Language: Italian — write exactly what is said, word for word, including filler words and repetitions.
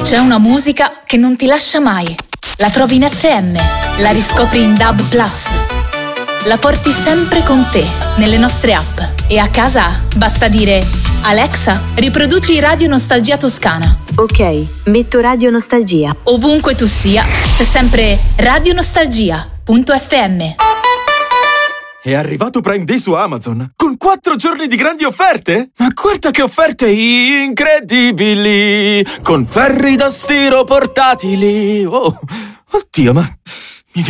C'è una musica che non ti lascia mai. La trovi in F M, la riscopri in D A B plus. La porti sempre con te, nelle nostre app. E a casa basta dire: Alexa, riproduci Radio Nostalgia Toscana. Ok, metto Radio Nostalgia. Ovunque tu sia, c'è sempre Radio Nostalgia punto F M. È arrivato Prime Day su Amazon, con quattro giorni di grandi offerte? Ma guarda che offerte incredibili! Con ferri da stiro portatili! Oh, oddio, ma